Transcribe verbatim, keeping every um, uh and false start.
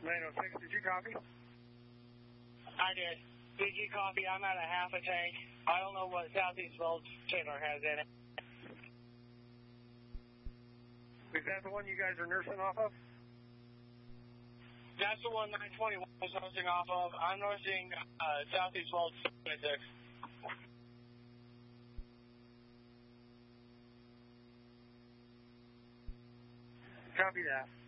nine oh six, did you copy? I did. Did you copy? I'm at a half a tank. I don't know what Southeast Voltaire has in it. Is that the one you guys are nursing off of? That's the one nine twenty-one is nursing off of. I'm nursing uh, Southeast Voltaire six. Copy that.